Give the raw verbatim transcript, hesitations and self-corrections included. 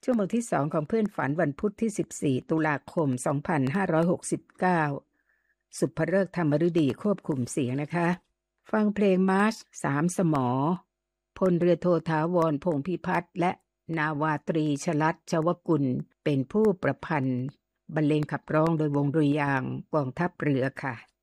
ชั่วโมงที่สองของเพื่อนฝันวันพุธที่สิบสี่ตุลาคมสองพันห้าร้อยหกสิบเก้าสุภฤกษ์ธรรมฤดีควบคุมเสียงนะคะฟังเพลงมาร์ชสามสมอพลเรือโทถาวรพงษ์พิพัฒน์และนาวาตรีชลัดชวกุลเป็นผู้ประพันธ์บรรเลงขับร้องโดยวงดุริยางค์กองทัพเรือค่ะ